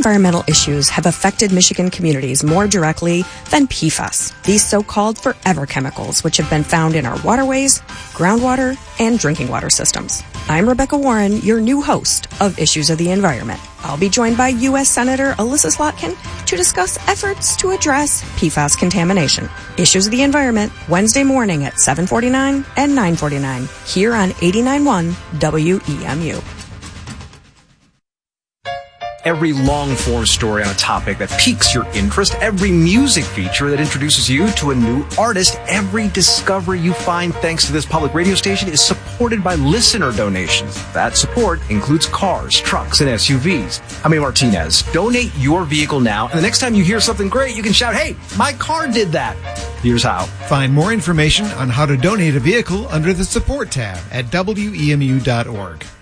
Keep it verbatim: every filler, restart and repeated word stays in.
environmental issues have affected Michigan communities more directly than P FAS, these so-called forever chemicals, which have been found in our waterways, groundwater, and drinking water systems. I'm Rebecca Warren, your new host of Issues of the Environment. I'll be joined by U S Senator Alyssa Slotkin to discuss efforts to address P FAS contamination. Issues of the Environment, Wednesday morning at seven forty-nine and nine forty-nine, here on eighty-nine point one W E M U. Every long-form story on a topic that piques your interest, every music feature that introduces you to a new artist, every discovery you find thanks to this public radio station is supported by listener donations. That support includes cars, trucks, and S U Vs. Jaime Martinez, donate your vehicle now, and the next time you hear something great, you can shout, "Hey, my car did that." Here's how. Find more information on how to donate a vehicle under the support tab at W E M U dot org.